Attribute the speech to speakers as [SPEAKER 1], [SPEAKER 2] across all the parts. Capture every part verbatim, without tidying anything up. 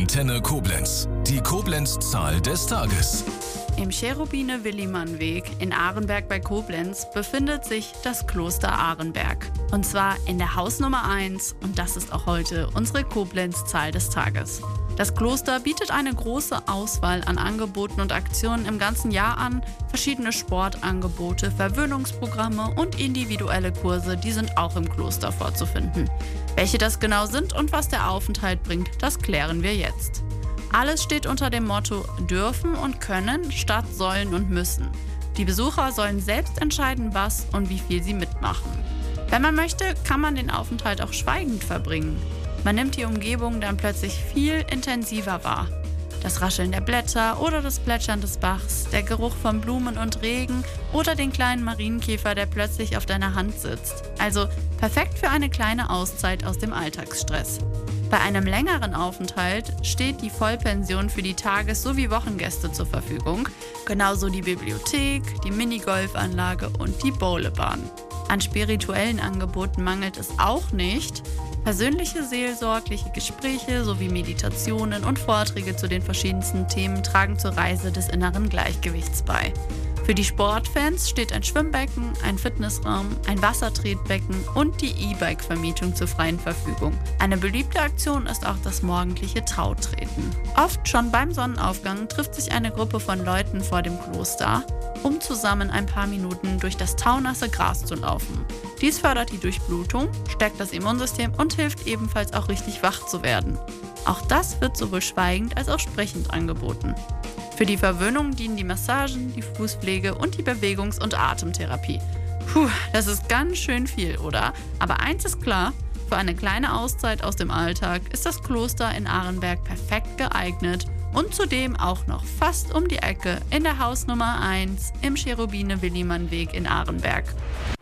[SPEAKER 1] Antenne Koblenz. Die Koblenz-Zahl des Tages.
[SPEAKER 2] Im Cherubine-Willimann-Weg in Arenberg bei Koblenz befindet sich das Kloster Arenberg. Und zwar in der Hausnummer eins, und das ist auch heute unsere Koblenz-Zahl des Tages. Das Kloster bietet eine große Auswahl an Angeboten und Aktionen im ganzen Jahr an. Verschiedene Sportangebote, Verwöhnungsprogramme und individuelle Kurse, die sind auch im Kloster vorzufinden. Welche das genau sind und was der Aufenthalt bringt, das klären wir jetzt. Alles steht unter dem Motto dürfen und können statt sollen und müssen. Die Besucher sollen selbst entscheiden, was und wie viel sie mitmachen. Wenn man möchte, kann man den Aufenthalt auch schweigend verbringen. Man nimmt die Umgebung dann plötzlich viel intensiver wahr. Das Rascheln der Blätter oder das Plätschern des Bachs, der Geruch von Blumen und Regen oder den kleinen Marienkäfer, der plötzlich auf deiner Hand sitzt. Also perfekt für eine kleine Auszeit aus dem Alltagsstress. Bei einem längeren Aufenthalt steht die Vollpension für die Tages- sowie Wochengäste zur Verfügung, genauso die Bibliothek, die Minigolfanlage und die Bowlebahn. An spirituellen Angeboten mangelt es auch nicht. Persönliche seelsorgliche Gespräche sowie Meditationen und Vorträge zu den verschiedensten Themen tragen zur Reise des inneren Gleichgewichts bei. Für die Sportfans steht ein Schwimmbecken, ein Fitnessraum, ein Wassertretbecken und die E-Bike-Vermietung zur freien Verfügung. Eine beliebte Aktion ist auch das morgendliche Tautreten. Oft schon beim Sonnenaufgang trifft sich eine Gruppe von Leuten vor dem Kloster, um zusammen ein paar Minuten durch das taunasse Gras zu laufen. Dies fördert die Durchblutung, stärkt das Immunsystem und hilft ebenfalls auch richtig wach zu werden. Auch das wird sowohl schweigend als auch sprechend angeboten. Für die Verwöhnung dienen die Massagen, die Fußpflege und die Bewegungs- und Atemtherapie. Puh, das ist ganz schön viel, oder? Aber eins ist klar, für eine kleine Auszeit aus dem Alltag ist das Kloster in Arenberg perfekt geeignet und zudem auch noch fast um die Ecke in der Hausnummer eins im Cherubine-Willimann-Weg in Arenberg.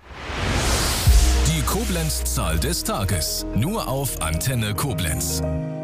[SPEAKER 1] Die Koblenz-Zahl des Tages. Nur auf Antenne Koblenz.